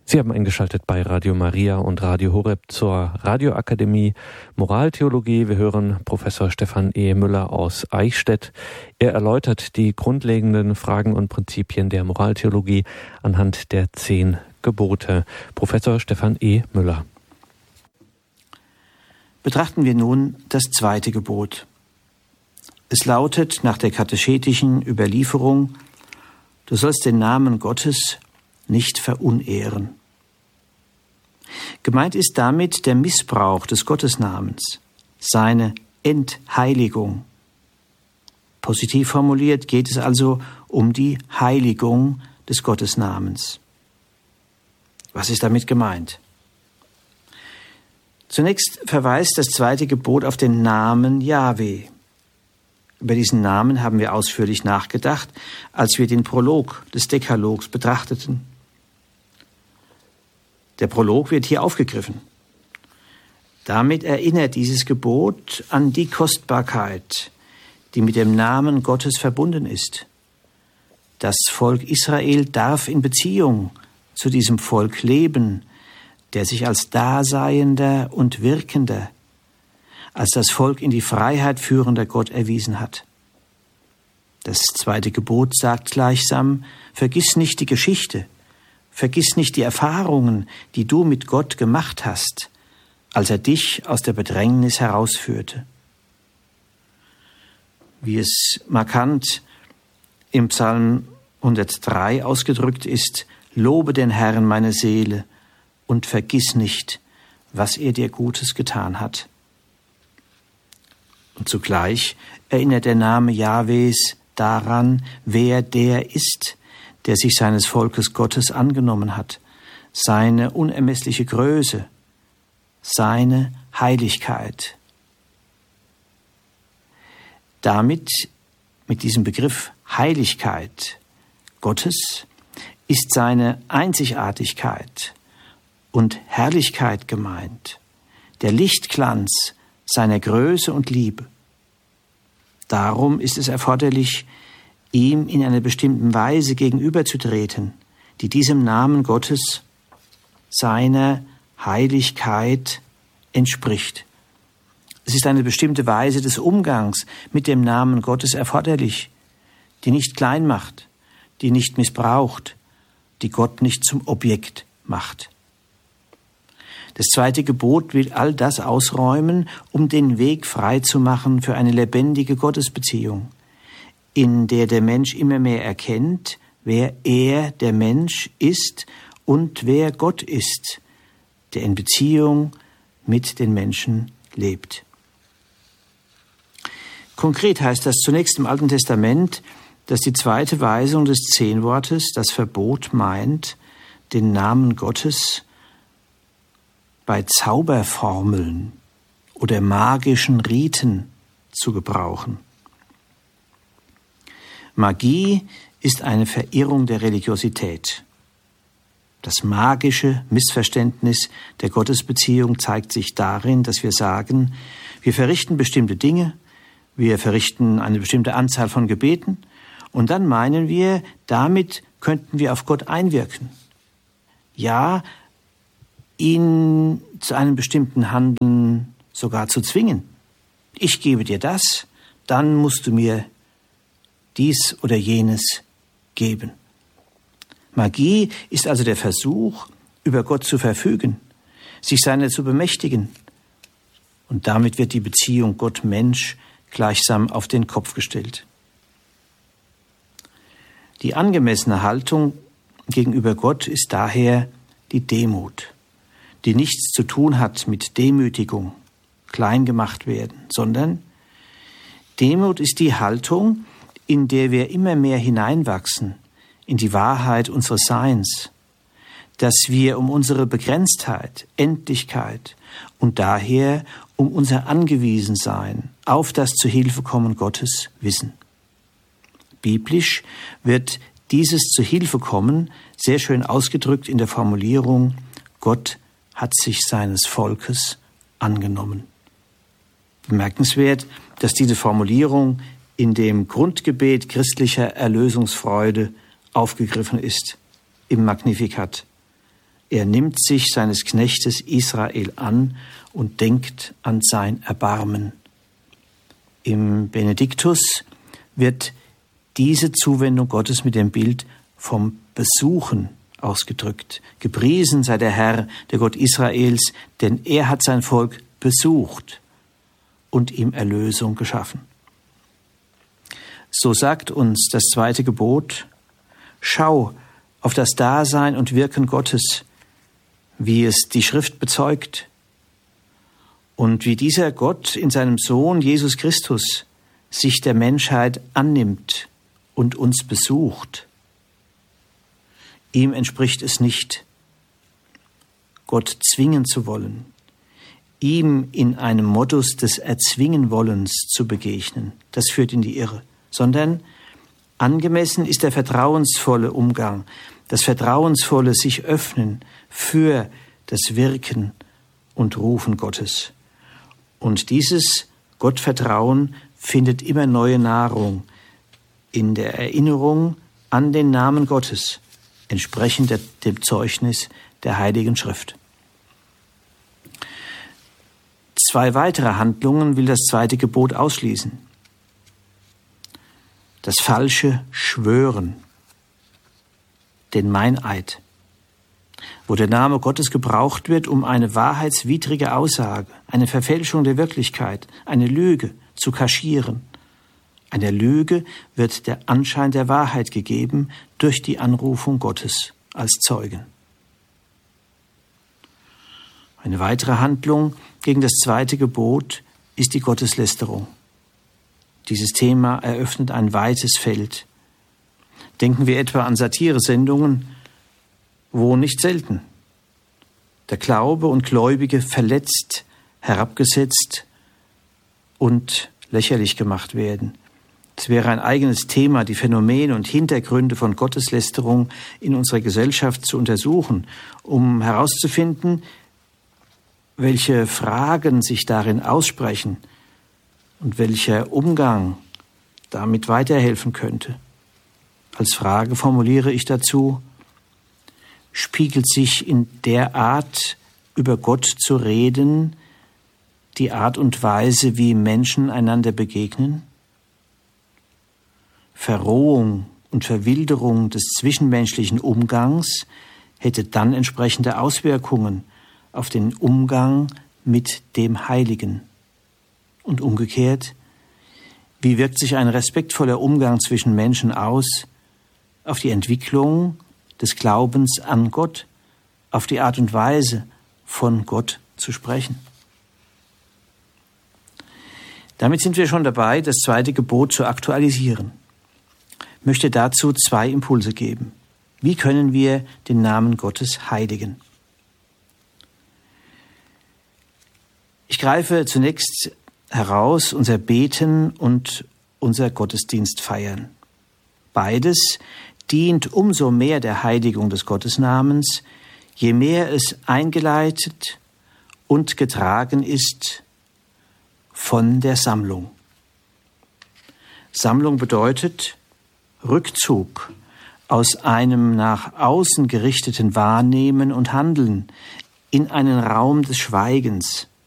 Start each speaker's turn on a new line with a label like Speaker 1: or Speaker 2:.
Speaker 1: Sie haben eingeschaltet bei Radio Maria und Radio Horeb zur Radioakademie Moraltheologie. Wir hören Professor Stefan E. Müller aus Eichstätt. Er erläutert die grundlegenden Fragen und Prinzipien der Moraltheologie anhand der 10 Gebote. Professor Stefan E. Müller.
Speaker 2: Betrachten wir nun das 2. Gebot. Es lautet nach der katechetischen Überlieferung: Du sollst den Namen Gottes nicht verunehren. Gemeint ist damit der Missbrauch des Gottesnamens, seine Entheiligung. Positiv formuliert geht es also um die Heiligung des Gottesnamens. Was ist damit gemeint? Zunächst verweist das 2. Gebot auf den Namen Jahwe. Über diesen Namen haben wir ausführlich nachgedacht, als wir den Prolog des Dekalogs betrachteten. Der Prolog wird hier aufgegriffen. Damit erinnert dieses Gebot an die Kostbarkeit, die mit dem Namen Gottes verbunden ist. Das Volk Israel darf in Beziehung zu diesem Volk leben, der sich als Daseiender und Wirkender, als das Volk in die Freiheit führender Gott erwiesen hat. Das 2. Gebot sagt gleichsam: Vergiss nicht die Geschichte, vergiss nicht die Erfahrungen, die du mit Gott gemacht hast, als er dich aus der Bedrängnis herausführte. Wie es markant im Psalm 103 ausgedrückt ist: Lobe den Herrn, meine Seele, und vergiss nicht, was er dir Gutes getan hat. Und zugleich erinnert der Name Jahwes daran, wer der ist, der sich seines Volkes Gottes angenommen hat, seine unermessliche Größe, seine Heiligkeit. Damit, mit diesem Begriff Heiligkeit Gottes, ist seine Einzigartigkeit und Herrlichkeit gemeint, der Lichtglanz seiner Größe und Liebe. Darum ist es erforderlich, ihm in einer bestimmten Weise gegenüberzutreten, die diesem Namen Gottes, seiner Heiligkeit entspricht. Es ist eine bestimmte Weise des Umgangs mit dem Namen Gottes erforderlich, die nicht klein macht, die nicht missbraucht, die Gott nicht zum Objekt macht. Das 2. Gebot will all das ausräumen, um den Weg frei zu machen für eine lebendige Gottesbeziehung, in der der Mensch immer mehr erkennt, wer er, der Mensch, ist und wer Gott ist, der in Beziehung mit den Menschen lebt. Konkret heißt das zunächst im Alten Testament, dass die 2. Weisung des 10-Wortes das Verbot meint, den Namen Gottes bei Zauberformeln oder magischen Riten zu gebrauchen. Magie ist eine Verirrung der Religiosität. Das magische Missverständnis der Gottesbeziehung zeigt sich darin, dass wir sagen, wir verrichten bestimmte Dinge, wir verrichten eine bestimmte Anzahl von Gebeten und dann meinen wir, damit könnten wir auf Gott einwirken. Ja, ihn zu einem bestimmten Handeln sogar zu zwingen. Ich gebe dir das, dann musst du mir dies oder jenes geben. Magie ist also der Versuch, über Gott zu verfügen, sich seiner zu bemächtigen. Und damit wird die Beziehung Gott-Mensch gleichsam auf den Kopf gestellt. Die angemessene Haltung gegenüber Gott ist daher die Demut, die nichts zu tun hat mit Demütigung, klein gemacht werden, sondern Demut ist die Haltung, in der wir immer mehr hineinwachsen in die Wahrheit unseres Seins, dass wir um unsere Begrenztheit, Endlichkeit und daher um unser Angewiesensein auf das Zuhilfekommen Gottes wissen. Biblisch wird dieses Zuhilfekommen sehr schön ausgedrückt in der Formulierung: Gott hat sich seines Volkes angenommen. Bemerkenswert, dass diese Formulierung in dem Grundgebet christlicher Erlösungsfreude aufgegriffen ist, im Magnificat. Er nimmt sich seines Knechtes Israel an und denkt an sein Erbarmen. Im Benediktus wird diese Zuwendung Gottes mit dem Bild vom Besuchen ausgedrückt. Gepriesen sei der Herr, der Gott Israels, denn er hat sein Volk besucht und ihm Erlösung geschaffen. So sagt uns das 2. Gebot: Schau auf das Dasein und Wirken Gottes, wie es die Schrift bezeugt und wie dieser Gott in seinem Sohn Jesus Christus sich der Menschheit annimmt und uns besucht. Ihm entspricht es nicht, Gott zwingen zu wollen, ihm in einem Modus des Erzwingenwollens zu begegnen. Das führt in die Irre, sondern angemessen ist der vertrauensvolle Umgang, das vertrauensvolle sich öffnen für das Wirken und Rufen Gottes. Und dieses Gottvertrauen findet immer neue Nahrung in der Erinnerung an den Namen Gottes, entsprechend dem Zeugnis der Heiligen Schrift. 2 weitere Handlungen will das 2. Gebot ausschließen. Das falsche Schwören, den Meineid, wo der Name Gottes gebraucht wird, um eine wahrheitswidrige Aussage, eine Verfälschung der Wirklichkeit, eine Lüge zu kaschieren. Einer Lüge wird der Anschein der Wahrheit gegeben durch die Anrufung Gottes als Zeugen. Eine weitere Handlung gegen das 2. Gebot ist die Gotteslästerung. Dieses Thema eröffnet ein weites Feld. Denken wir etwa an Satiresendungen, wo nicht selten der Glaube und Gläubige verletzt, herabgesetzt und lächerlich gemacht werden. Es wäre ein eigenes Thema, die Phänomene und Hintergründe von Gotteslästerung in unserer Gesellschaft zu untersuchen, um herauszufinden, welche Fragen sich darin aussprechen und welcher Umgang damit weiterhelfen könnte. Als Frage formuliere ich dazu: Spiegelt sich in der Art, über Gott zu reden, die Art und Weise, wie Menschen einander begegnen? Verrohung und Verwilderung des zwischenmenschlichen Umgangs hätte dann entsprechende Auswirkungen auf den Umgang mit dem Heiligen. Und umgekehrt, wie wirkt sich ein respektvoller Umgang zwischen Menschen aus auf die Entwicklung des Glaubens an Gott, auf die Art und Weise, von Gott zu sprechen? Damit sind wir schon dabei, das 2. Gebot zu aktualisieren. Ich möchte dazu 2 Impulse geben. Wie können wir den Namen Gottes heiligen? Ich greife zunächst heraus unser Beten und unser Gottesdienst feiern. Beides dient umso mehr der Heiligung des Gottesnamens, je mehr es eingeleitet und getragen ist von der Sammlung. Sammlung bedeutet Rückzug aus einem nach außen gerichteten Wahrnehmen und Handeln in einen Raum des Schweigens,